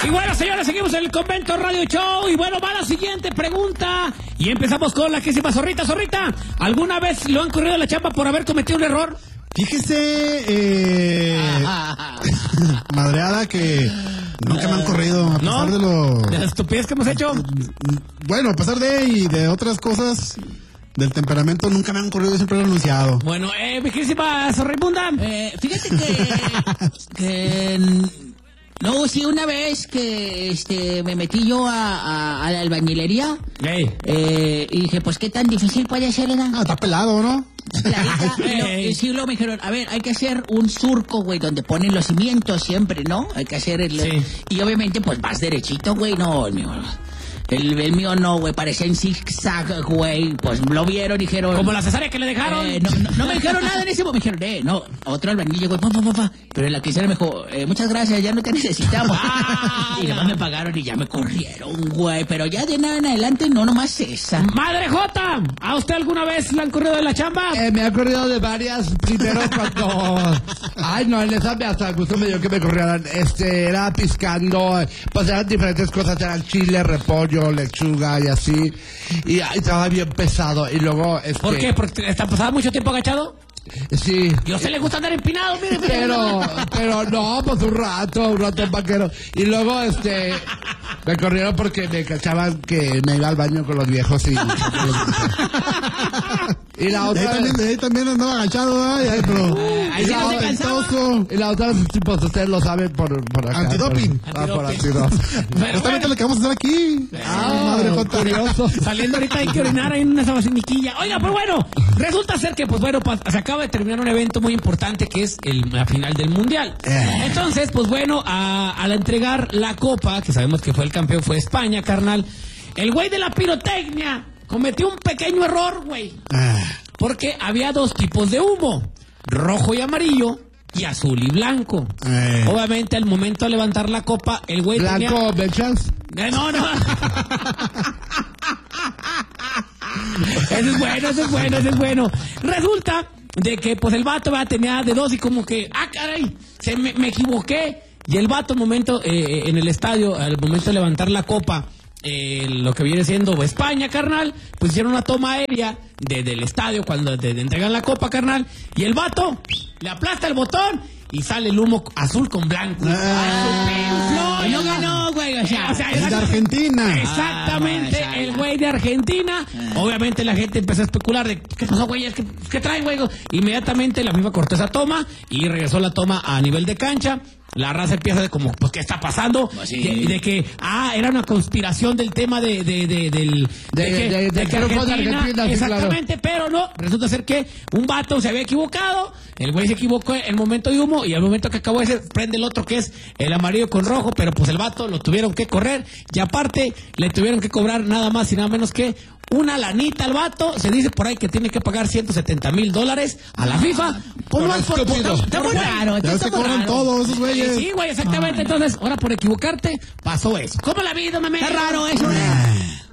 Y bueno, señores, seguimos en el Convento Radio Show. Y bueno, va la siguiente pregunta. Y empezamos con la que se llama Zorrita. Zorrita, ¿alguna vez lo han corrido de la chamba por haber cometido un error? Fíjese, madreada, que nunca me han corrido, a pesar de las estupidez que hemos hecho. Bueno, a pesar de otras cosas del temperamento, nunca me han corrido, yo siempre lo he anunciado. Bueno, mi querísima Zorribunda. Fíjate que no, sí, una vez que me metí yo a la albañilería, y dije, pues, ¿qué tan difícil puede ser, Edad? Ah, está pelado, ¿no? Sí, luego me dijeron, a ver, hay que hacer un surco, güey, donde ponen los cimientos siempre, ¿no? Hay que hacer y obviamente, pues, vas derechito, güey, no, el mío no, güey, parecía en zigzag, güey. Pues lo vieron y dijeron... ¿Como la cesárea que le dejaron? No me dijeron nada en ese momento. Me dijeron, no, otro albañil llegó, pa. Pero en la quincena me dijo, muchas gracias, ya no te necesitamos. Y nomás me pagaron y ya me corrieron, güey. Pero ya de nada en adelante, no, nomás esa. Madre Jota, ¿a usted alguna vez le han corrido de la chamba? Me ha corrido de varias. Primero cuando... Ay, no, en esa hasta gusto me dio que me corrieran. Era piscando, pues eran diferentes cosas, eran chile, repollo, lechuga y así, y estaba bien pesado. Y luego ¿por qué? ¿Porque pasaba mucho tiempo agachado? Sí. ¿Y a usted le gusta andar empinado? Mire, pero no, pues un rato vaquero. Y luego me corrieron porque me cachaban que me iba al baño con los viejos y y la otra ahí también andaba agachado, pero ahí no se cansaba. Y la otra, pues ustedes lo saben por acá. Antidoping. Por antidoping. Justamente lo que vamos a hacer aquí. Madre Jota. Curioso. Saliendo ahorita hay que orinar en una sabaniquilla. Oiga, pues bueno, resulta ser que, pues bueno, se acaba de terminar un evento muy importante que es la final del Mundial. Entonces, pues bueno, al entregar la copa, que sabemos que fue el campeón, fue España, carnal, el güey de la pirotecnia cometió un pequeño error, güey. Porque había dos tipos de humo, rojo y amarillo, y azul y blanco. Obviamente, al momento de levantar la copa, el güey ¿Blanco Belchans? No. Ese es bueno. Resulta de que, pues, el vato tenía de dos y como que, caray, me equivoqué. Y el vato, en el estadio, al momento de levantar la copa, lo que viene siendo España, carnal, pues hicieron una toma aérea del estadio cuando te entregan la copa, carnal, y el vato le aplasta el botón y sale el humo azul con blanco. No ganó, güey. O sea, es de Argentina. Exactamente, el güey de Argentina. Obviamente la gente empezó a especular de ¿qué pasó, güey? ¿Qué trae, güey? Inmediatamente la FIFA cortó esa toma y regresó la toma a nivel de cancha. La raza empieza de como, pues, ¿qué está pasando? Sí. De que, era una conspiración del tema de que Argentina, exactamente, claro. Pero no, resulta ser que un vato se había equivocado, el güey se equivocó en el momento de humo, y al momento que acabó ese, prende el otro que es el amarillo con rojo, pero pues el vato lo tuvieron que correr, y aparte le tuvieron que cobrar nada más y nada menos que una lanita al vato. Se dice por ahí que tiene que pagar $170,000 a la FIFA. Está muy raro. Ya se cobran todos esos güeyes. Sí, güey, exactamente. Entonces, ahora por equivocarte, pasó eso. ¿Cómo la vida, mami? Está raro eso,